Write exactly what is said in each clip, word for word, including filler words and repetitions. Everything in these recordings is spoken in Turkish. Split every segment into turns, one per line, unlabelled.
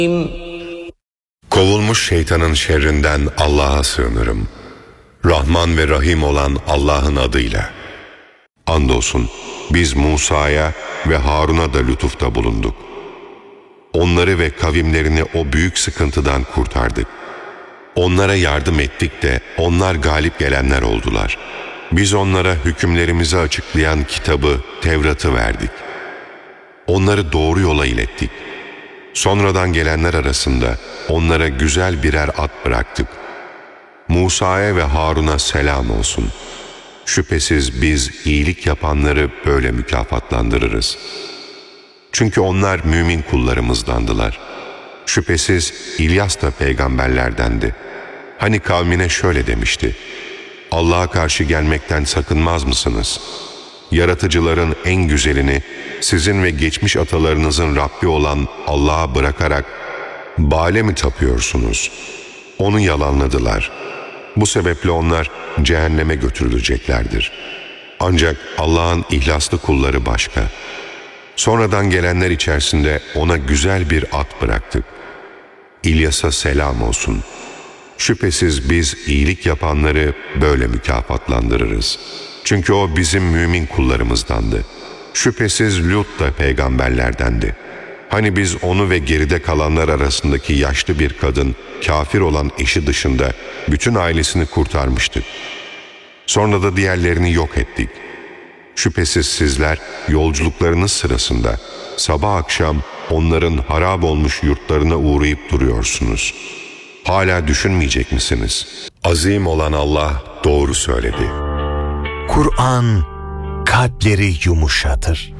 Kovulmuş şeytanın şerrinden Allah'a sığınırım. Rahman ve Rahim olan Allah'ın adıyla. Andolsun biz Musa'ya ve Harun'a da lütufta bulunduk. Onları ve kavimlerini o büyük sıkıntıdan kurtardık. Onlara yardım ettik de onlar galip gelenler oldular. Biz onlara hükümlerimizi açıklayan kitabı, Tevrat'ı verdik. Onları doğru yola ilettik. Sonradan gelenler arasında onlara güzel birer at bıraktık. Musa'ya ve Harun'a selam olsun. Şüphesiz biz iyilik yapanları böyle mükafatlandırırız. Çünkü onlar mümin kullarımızdandılar. Şüphesiz İlyas da peygamberlerdendi. Hani kavmine şöyle demişti: Allah'a karşı gelmekten sakınmaz mısınız? Yaratıcıların en güzelini sizin ve geçmiş atalarınızın Rabbi olan Allah'a bırakarak Baal'e mi tapıyorsunuz? Onu yalanladılar. Bu sebeple onlar cehenneme götürüleceklerdir. Ancak Allah'ın ihlaslı kulları başka. Sonradan gelenler içerisinde ona güzel bir at bıraktık. İlyas'a selam olsun. Şüphesiz biz iyilik yapanları böyle mükafatlandırırız. Çünkü o bizim mümin kullarımızdandı. Şüphesiz Lut da peygamberlerdendi. Hani biz onu ve geride kalanlar arasındaki yaşlı bir kadın, kafir olan eşi dışında bütün ailesini kurtarmıştık. Sonra da diğerlerini yok ettik. Şüphesiz sizler yolculuklarınız sırasında sabah akşam onların harap olmuş yurtlarına uğrayıp duruyorsunuz. Hala düşünmeyecek misiniz? Azim olan Allah doğru söyledi.
Kur'an kalpleri yumuşatır.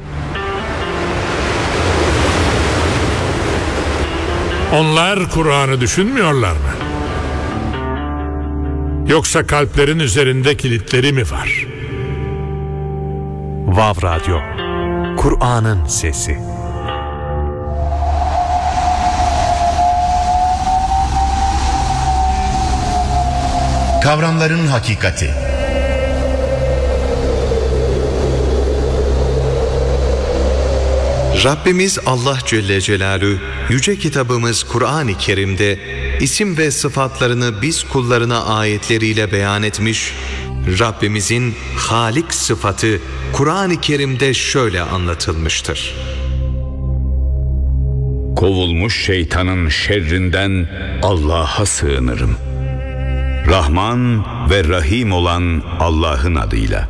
Onlar Kur'an'ı düşünmüyorlar mı? Yoksa kalplerin üzerinde kilitleri mi var?
Vav Radyo, Kur'an'ın sesi.
Kavramların hakikati.
Rabbimiz Allah Celle Celaluhu yüce kitabımız Kur'an-ı Kerim'de isim ve sıfatlarını biz kullarına ayetleriyle beyan etmiş. Rabbimizin Halik sıfatı Kur'an-ı Kerim'de şöyle anlatılmıştır.
Kovulmuş şeytanın şerrinden Allah'a sığınırım. Rahman ve Rahim olan Allah'ın adıyla.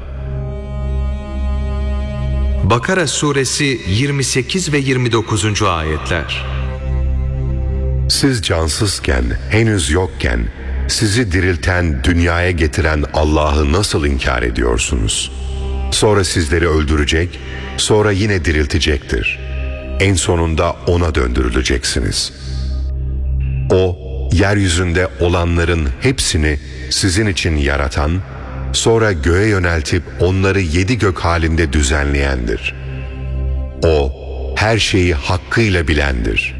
Bakara suresi yirmi sekiz ve yirmi dokuzuncu ayetler.
Siz cansızken, henüz yokken, sizi dirilten, dünyaya getiren Allah'ı nasıl inkar ediyorsunuz? Sonra sizleri öldürecek, sonra yine diriltecektir. En sonunda O'na döndürüleceksiniz. O, yeryüzünde olanların hepsini sizin için yaratan, sonra göğe yöneltip onları yedi gök halinde düzenleyendir. O, her şeyi hakkıyla bilendir.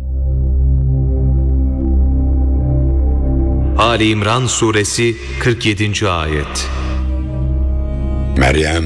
Ali İmran suresi kırk yedinci ayet.
Meryem